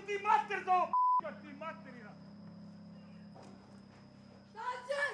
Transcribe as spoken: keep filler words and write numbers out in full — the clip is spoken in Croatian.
ti mater za ovo, p***a ti materina! Šta ćeš?